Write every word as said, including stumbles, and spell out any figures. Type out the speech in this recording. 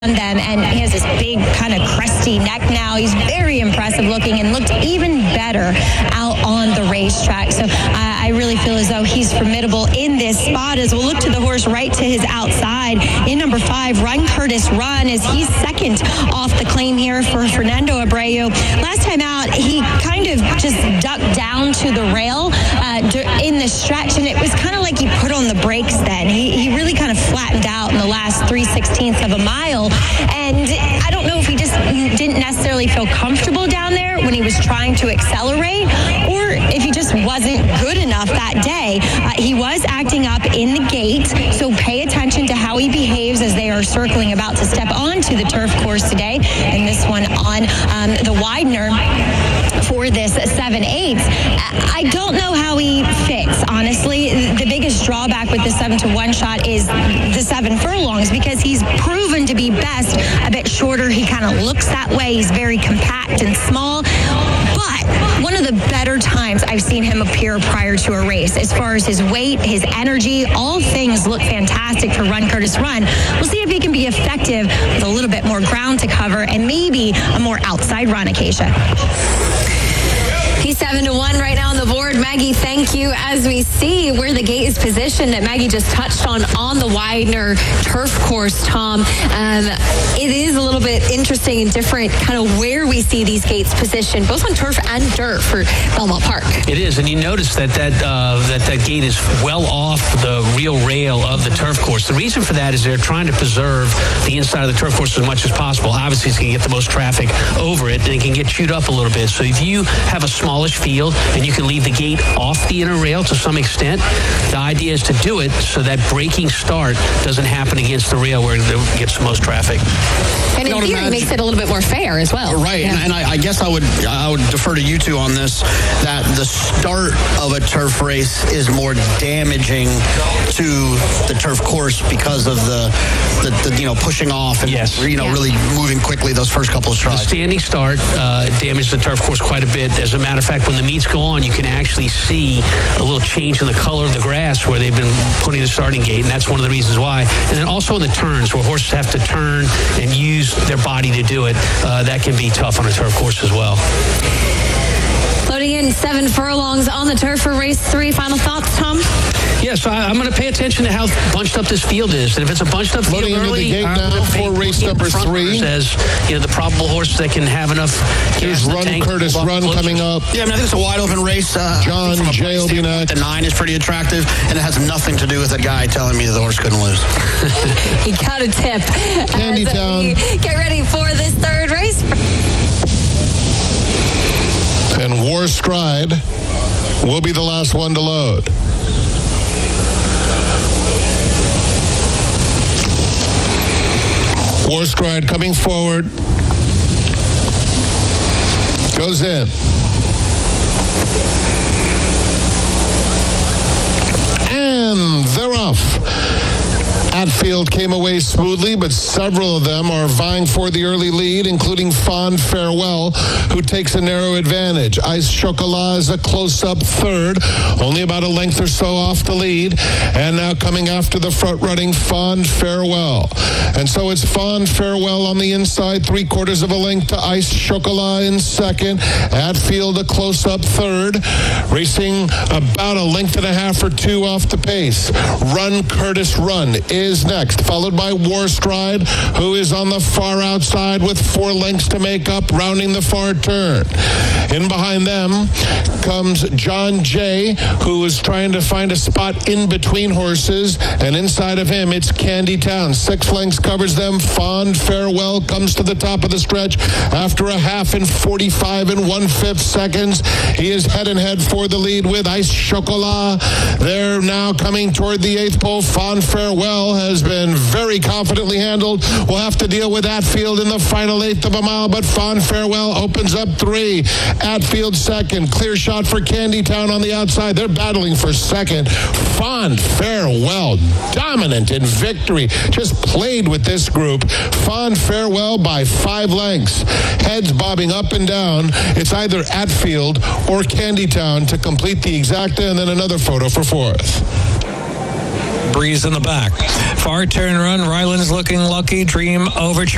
them, and he has this big kind of crusty neck now. He's very impressive looking and looked even better out on the racetrack. So I, I really feel as though he's formidable in this spot as we'll look to the horse right to his outside in number five, Run Curtis Run, as he's second off the claim here for Fernando Abreu. Last time out, he kind of just ducked down to the rail uh, in the stretch, and it was kind of like he put on the brakes then. He, he really kind of flattened out in the last three sixteenths of a mile. And I don't know if he just didn't necessarily feel comfortable down there when he was trying to accelerate, or if he just wasn't good enough that day. Uh, he was acting up in the gate, so pay attention to how he behaves as they are circling about to step onto the turf course today. And this one on um, the Widener for this seven eight. I don't know how he fits, honestly. The biggest drawback with the seven to one shot is the seven furlongs, because he's proven to be best a bit shorter. He kind of looks that way. He's very compact and small. But one of the better times I've seen him appear prior to a race, as far as his weight, his energy, all things look fantastic for Run Curtis Run. We'll see if he can be effective with a little bit more ground to cover and maybe a more outside run occasion. He's seven to one right now on the board. Maggie, thank you. As we see where the gate is positioned that Maggie just touched on on the Widener turf course, Tom, um, it is a little bit interesting and different kind of where we see these gates positioned, both on turf and dirt for Belmont Park. It is, and you notice that that, uh, that that gate is well off the real rail of the turf course. The reason for that is they're trying to preserve the inside of the turf course as much as possible. Obviously, it's going to get the most traffic over it, and it can get chewed up a little bit. So if you have a smallish field and you can leave the gate off the inner rail to some extent, the idea is to do it so that braking start doesn't happen against the rail where it gets the most traffic. And in theory, it makes it a little bit more fair as well. Right, yeah. and, and I, I guess I would I would defer to you two on this, that the start of a turf race is more damaging to the turf course because of the, the, the you know, pushing off and yes. you know, yeah. really moving quickly those first couple of strides. The standing start uh, damaged the turf course quite a bit. As a matter of fact, when the meets go on, you can actually see a little change in the color of the grass where they've been putting the starting gate, and that's one of the reasons why. And then also in the turns, where horses have to turn and use their body to do it, uh, that can be tough on a turf course as well. Loading in seven furlongs on the turf for race three. Final thoughts, Tom? Yeah, so I, I'm going to pay attention to how bunched up this field is. And if it's a bunched up field Loading early, into the gate I'm now for race number three. As, you know, the probable horse that can have enough Here's Run tank, Curtis Run closer. coming up. Yeah, I mean, I think it's a wide open race. Uh, John J. will be next. The nine is pretty attractive, and it has nothing to do with a guy telling me the horse couldn't lose. He got a tip. Candy Town. Get ready for this third race. And War Stride will be the last one to load. War Stride coming forward. Goes in. And they're off. Atfield came away smoothly, but several of them are vying for the early lead, including Fond Farewell, who takes a narrow advantage. Ice Chocolat is a close-up third, only about a length or so off the lead, and now coming after the front-running Fond Farewell. And so it's Fond Farewell on the inside, three-quarters of a length to Ice Chocolat in second. Atfield a close-up third, racing about a length and a half or two off the pace. Run Curtis Run is next, followed by War Stride, who is on the far outside with four lengths to make up, rounding the far turn. In behind them comes John J., who is trying to find a spot in between horses, and inside of him it's Candy Town. Six lengths covers them. Fond Farewell comes to the top of the stretch after a half in forty-five and one-fifth seconds. He is head and head for the lead with Ice Chocolat. They're now coming toward the eighth pole. Fond Farewell has been very confidently handled. We'll have to deal with Atfield in the final eighth of a mile, but Fond Farewell opens up three. Atfield second. Clear shot for Candy Town on the outside. They're battling for second. Fond Farewell, dominant in victory. Just played with this group. Fond Farewell by five lengths. Heads bobbing up and down. It's either Atfield or Candy Town to complete the exacta, and then another photo for fourth. Breeze in the back. Far turn run. Ryland's looking lucky. Dream Overture.